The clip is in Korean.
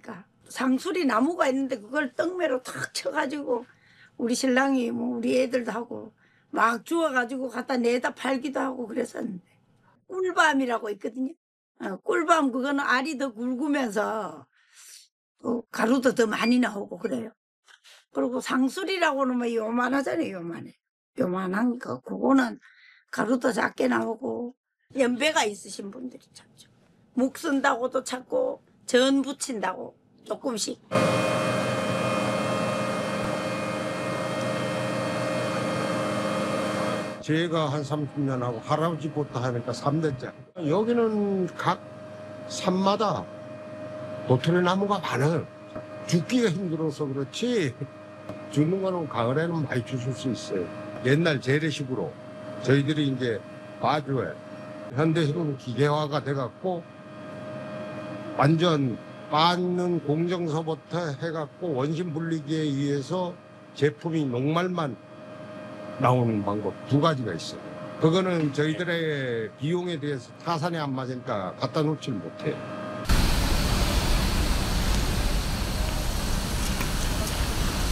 하니까 상수리 나무가 있는데 그걸 떡매로 탁 쳐가지고 우리 신랑이 뭐 우리 애들도 하고 막 주워가지고 갖다 내다 팔기도 하고 그랬었는데 꿀밤이라고 있거든요. 꿀밤 그거는 알이 더 굵으면서 가루도 더 많이 나오고 그래요. 그리고 상술이라고는 뭐 요만하잖아요. 요만해. 요만한 거 그거는 가루도 작게 나오고 연배가 있으신 분들이 찾죠. 묵 쓴다고도 찾고 전 붙인다고 조금씩. 제가 한 30년 하고 할아버지부터 하니까 3대째. 여기는 각 산마다 도토리 나무가 많아요. 죽기가 힘들어서 그렇지 죽는 거는 가을에는 많이 주실 수 있어요. 옛날 재래식으로 저희들이 이제 과주에 현대식으로 기계화가 돼갖고 완전 빻는 공정서부터 해갖고 원심 분리기에 의해서 제품이 녹말만 나오는 방법 두 가지가 있어요. 그거는 저희들의 비용에 대해서 타산이 안 맞으니까 갖다 놓질 못해요.